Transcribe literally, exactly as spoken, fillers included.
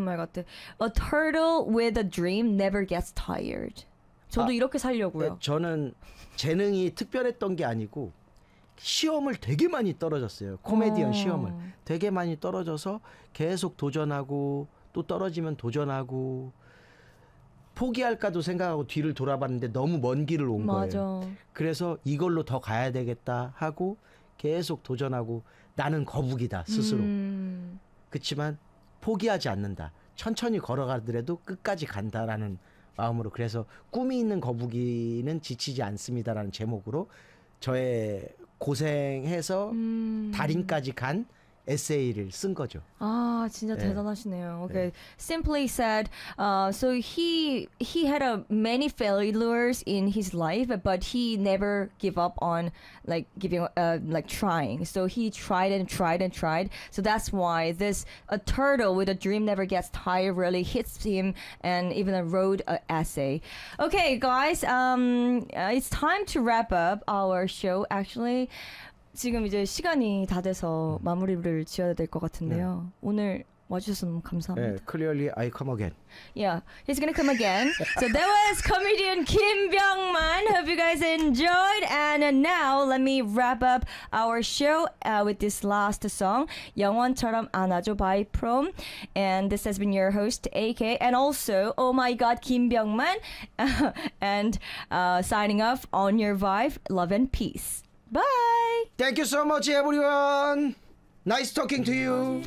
my god. A turtle with a dream never gets tired. 저도 아, 이렇게 살려고요. 네, 저는 재능이 특별했던 게 아니고 시험을 되게 많이 떨어졌어요. 코미디언 어. 시험을 되게 많이 떨어져서 계속 도전하고 또 떨어지면 도전하고 포기할까도 생각하고 뒤를 돌아봤는데 너무 먼 길을 온 맞아. 거예요. 그래서 이걸로 더 가야 되겠다 하고 계속 도전하고 나는 거북이다 스스로. 음. 그렇지만 포기하지 않는다. 천천히 걸어가더라도 끝까지 간다라는 마음으로. 그래서 꿈이 있는 거북이는 지치지 않습니다라는 제목으로 저의 고생해서 음. 달인까지 간 에세이를 쓴 거죠. 아, 진짜 네. 대단하시네요. Okay. Simply said, uh, so he he had a many failures in his life, but he never give up on like giving uh, like trying. So he tried and tried and tried. So that's why this a turtle with a dream never gets tired really hits him, and even wrote an essay. Okay, guys, um, uh, it's time to wrap up our show. Actually. 지금 이제 시간이 다 돼서 마무리를 지어야 될 것 같은데요. 오늘 와주셔서 너무 감사합니다. 네, clearly I come again. Yeah, he's gonna come again. So that was comedian Kim Byung-man. Hope you guys enjoyed. And now let me wrap up our show uh, with this last song, 영원처럼 안아줘 by Prom. And this has been your host A K, and also Oh My God Kim Byung-man. And uh, signing off on your vibe, love and peace. Bye. Thank you so much everyone. Nice talking to you.